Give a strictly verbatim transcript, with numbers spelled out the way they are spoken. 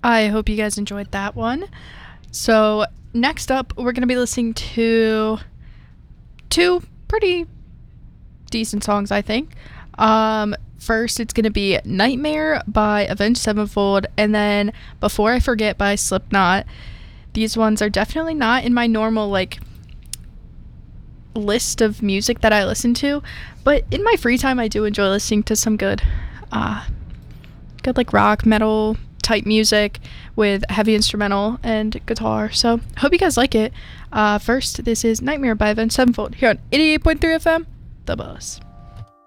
I hope you guys enjoyed that one. So, next up, we're going to be listening to two pretty decent songs, I think. Um, first, it's going to be Nightmare by Avenged Sevenfold, and then Before I Forget by Slipknot. These ones are definitely not in my normal, like, list of music that I listen to, but in my free time, I do enjoy listening to some good, uh, good, like, rock, metal type music with heavy instrumental and guitar. So hope you guys like it. Uh, first, this is Nightmare by Avenged Sevenfold here on eighty-eight point three F M, The Buzz.